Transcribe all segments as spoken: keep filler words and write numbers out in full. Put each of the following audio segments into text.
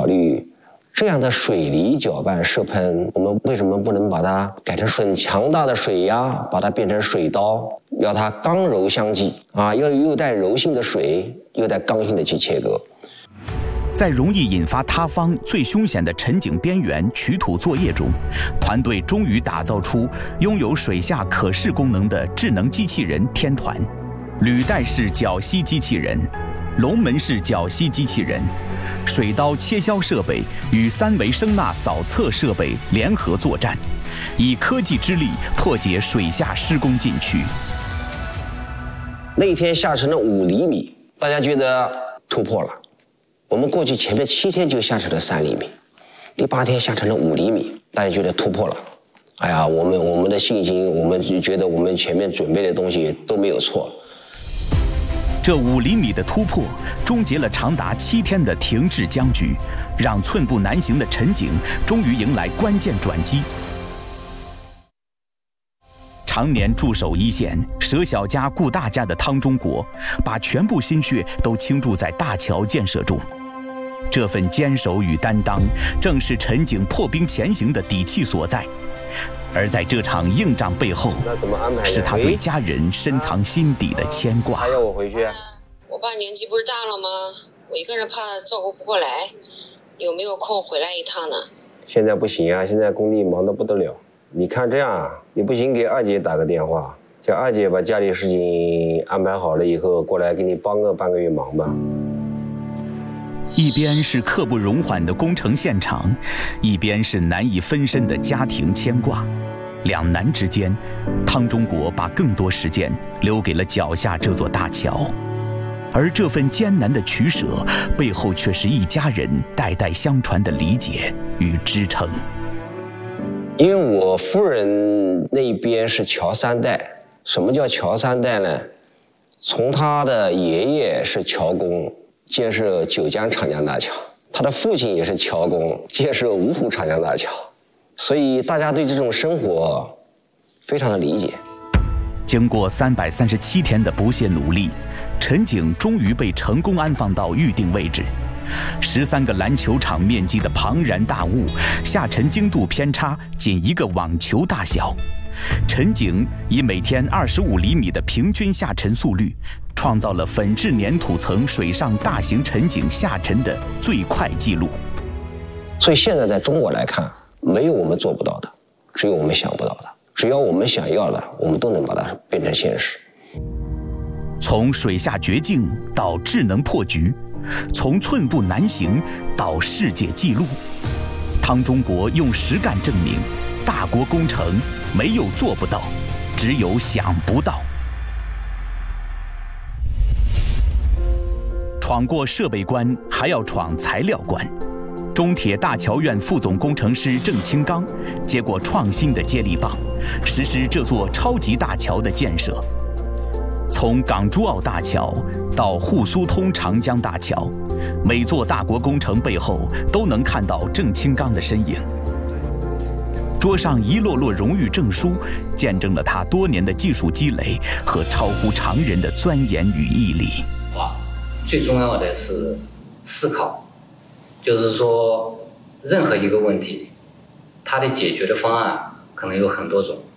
考虑，这样的水泥搅拌射喷，我们为什么不能把它改成很强大的水压，把它变成水刀，要它刚柔相济啊，要又带柔性的水，又带刚性的去切割。 在容易引发塌方最凶险的沉井边缘取土作业中，团队终于打造出拥有水下可视功能的智能机器人天团，履带式绞吸机器人、龙门式绞吸机器人、水刀切削设备与三维声呐扫测设备联合作战，以科技之力破解水下施工禁区。 那天下沉了五厘米，大家觉得突破了。我们过去前面七天就下沉了三厘米，第八天下沉了五厘米，大家觉得突破了。哎呀，我们我们的信心，我们就觉得我们前面准备的东西都没有错。 这五厘米的突破，终结了长达七天的停滞僵局，让寸步难行的沉井终于迎来关键转机。常年驻守一线、舍小家顾大家的汤中国，把全部心血都倾注在大桥建设中。这份坚守与担当，正是沉井破冰前行的底气所在。而在这场硬仗背后，是他对家人深藏心底的牵挂。 还要我回去？ 我爸年纪不是大了吗？我一个人怕照顾不过来，有没有空回来一趟呢？ 现在不行啊，现在工地忙得不得了。你看这样啊，你不行给二姐打个电话，叫二姐把家里事情安排好了以后，过来给你帮个半个月忙吧。 一边是刻不容缓的工程现场，一边是难以分身的家庭牵挂，两难之间，汤中国把更多时间留给了脚下这座大桥，而这份艰难的取舍背后，却是一家人代代相传的理解与支撑。 因为我夫人那边是桥三代，什么叫桥三代呢？从他的爷爷是桥工，建设九江长江大桥，他的父亲也是桥工，建设芜湖长江大桥，所以大家对这种生活非常的理解。 经过三百三十七天的不懈努力，沉井终于被成功安放到预定位置。十三个篮球场面积的庞然大物，下沉精度偏差仅一个网球大小。沉井以每天二十五厘米的平均下沉速率，创造了粉质粘土层水上大型沉井下沉的最快纪录。 所以现在在中国来看，没有我们做不到的，只有我们想不到的。只要我们想要的，我们都能把它变成现实。 从水下绝境到智能破局，从寸步难行到世界纪录，汤中国用实干证明，大国工程没有做不到，只有想不到。闯过设备关，还要闯材料关。中铁大桥院副总工程师郑清刚接过创新的接力棒，实施这座超级大桥的建设。从港珠澳大桥到沪苏通长江大桥，每座大国工程背后都能看到郑清刚的身影。桌上一摞摞荣誉证书，见证了他多年的技术积累和超乎常人的钻研与毅力。 哇，最重要的是思考，就是说任何一个问题，它的解决的方案可能有很多种。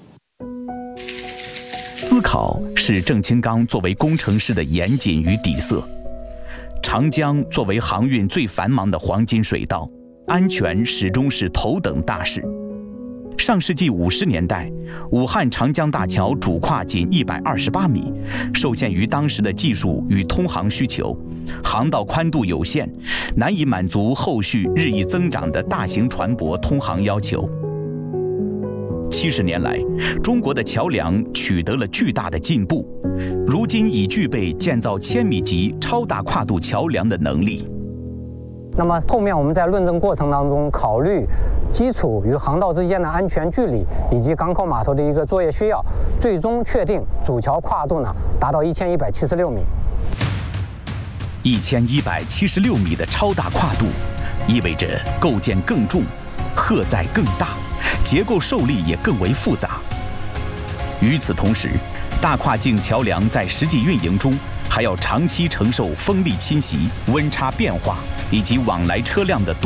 思考是郑清刚作为工程师的严谨与底色。长江作为航运最繁忙的黄金水道，安全始终是头等大事。上世纪五十年代，武汉长江大桥主跨仅一百二十八米，受限于当时的技术与通航需求，航道宽度有限，难以满足后续日益增长的大型船舶通航要求。七十年来，中国的桥梁取得了巨大的进步，如今已具备建造千米级超大跨度桥梁的能力。 那么后面我们在论证过程当中，考虑基础与航道之间的安全距离，以及港口码头的一个作业需要，最终确定主桥跨度呢达到一千一百七十六米。 一千一百七十六米的超大跨度，意味着构件更重，荷载更大，结构受力也更为复杂。与此同时，大跨境桥梁在实际运营中还要长期承受风力侵袭、温差变化以及往来车辆的多